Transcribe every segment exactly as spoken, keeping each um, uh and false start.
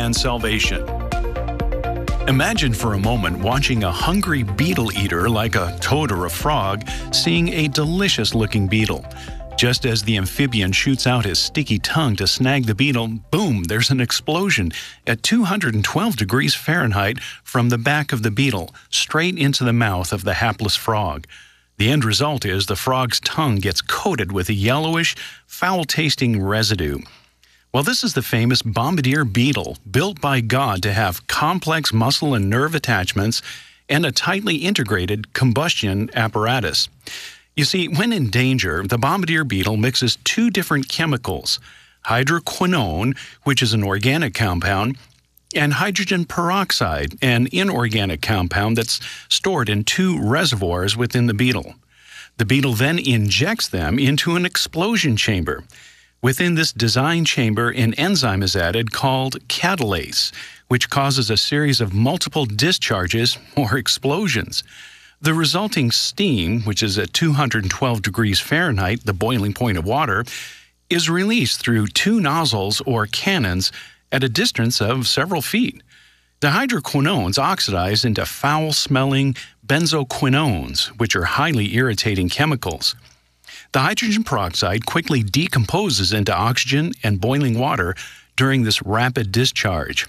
and salvation. Imagine for a moment watching a hungry beetle eater like a toad or a frog seeing a delicious-looking beetle. Just as the amphibian shoots out his sticky tongue to snag the beetle, boom, there's an explosion at two hundred twelve degrees Fahrenheit from the back of the beetle, straight into the mouth of the hapless frog. The end result is the frog's tongue gets coated with a yellowish, foul-tasting residue. Well, this is the famous bombardier beetle, built by God to have complex muscle and nerve attachments and a tightly integrated combustion apparatus. You see, when in danger, the bombardier beetle mixes two different chemicals, hydroquinone, which is an organic compound, and hydrogen peroxide, an inorganic compound that's stored in two reservoirs within the beetle. The beetle then injects them into an explosion chamber. Within this design chamber, an enzyme is added called catalase, which causes a series of multiple discharges or explosions. The resulting steam, which is at two hundred twelve degrees Fahrenheit, the boiling point of water, is released through two nozzles or cannons at a distance of several feet. The hydroquinones oxidize into foul-smelling benzoquinones, which are highly irritating chemicals. The hydrogen peroxide quickly decomposes into oxygen and boiling water during this rapid discharge.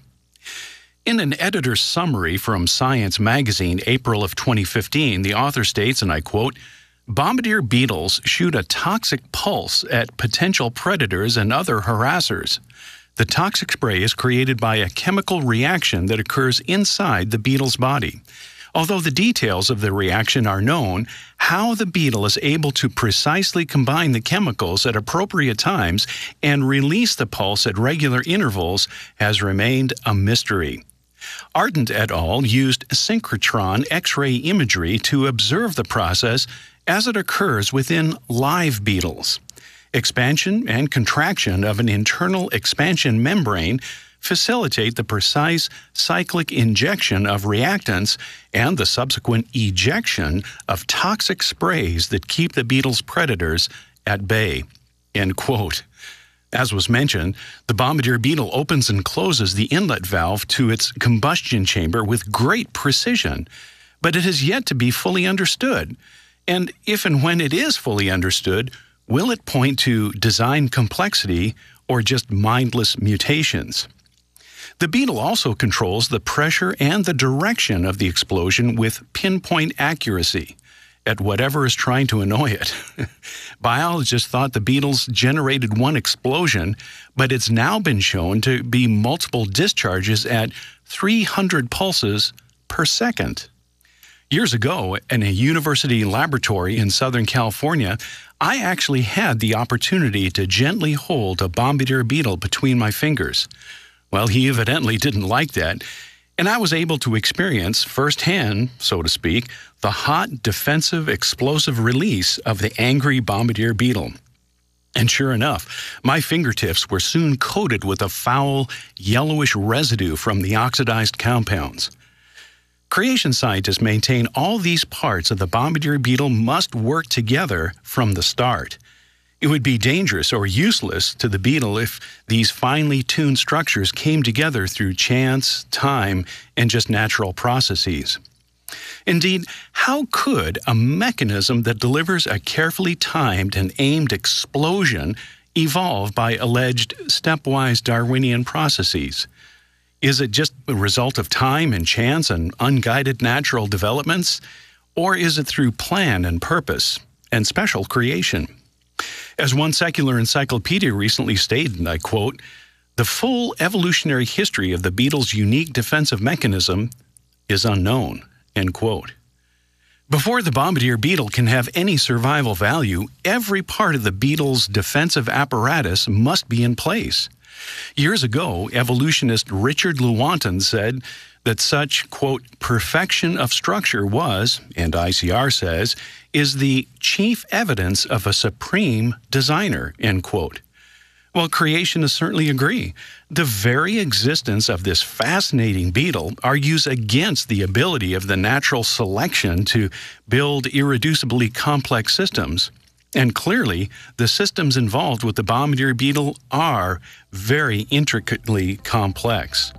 In an editor's summary from Science magazine, April of twenty fifteen, the author states, and I quote, "Bombardier beetles shoot a toxic pulse at potential predators and other harassers. The toxic spray is created by a chemical reaction that occurs inside the beetle's body. Although the details of the reaction are known, how the beetle is able to precisely combine the chemicals at appropriate times and release the pulse at regular intervals has remained a mystery." Ardent et al. Used synchrotron X-ray imagery to observe the process as it occurs within live beetles. Expansion and contraction of an internal expansion membrane facilitate the precise cyclic injection of reactants and the subsequent ejection of toxic sprays that keep the beetle's predators at bay. End quote. As was mentioned, the bombardier beetle opens and closes the inlet valve to its combustion chamber with great precision, but it has yet to be fully understood. And if and when it is fully understood, will it point to design complexity or just mindless mutations? The beetle also controls the pressure and the direction of the explosion with pinpoint accuracy at whatever is trying to annoy it. Biologists thought the beetles generated one explosion, but it's now been shown to be multiple discharges at three hundred pulses per second. Years ago, in a university laboratory in Southern California, I actually had the opportunity to gently hold a bombardier beetle between my fingers. Well, he evidently didn't like that, and I was able to experience firsthand, so to speak, the hot, defensive, explosive release of the angry bombardier beetle. And sure enough, my fingertips were soon coated with a foul, yellowish residue from the oxidized compounds. Creation scientists maintain all these parts of the bombardier beetle must work together from the start. It would be dangerous or useless to the beetle if these finely tuned structures came together through chance, time, and just natural processes. Indeed, how could a mechanism that delivers a carefully timed and aimed explosion evolve by alleged stepwise Darwinian processes? Is it just a result of time and chance and unguided natural developments? Or is it through plan and purpose and special creation? As one secular encyclopedia recently stated, and I quote, "The full evolutionary history of the beetle's unique defensive mechanism is unknown," end quote. Before the bombardier beetle can have any survival value, every part of the beetle's defensive apparatus must be in place. Years ago, evolutionist Richard Lewontin said that such, quote, "perfection of structure was," and I C R says, "is the chief evidence of a supreme designer," end quote. Well, creationists certainly agree. The very existence of this fascinating beetle argues against the ability of the natural selection to build irreducibly complex systems. And clearly, the systems involved with the bombardier beetle are very intricately complex.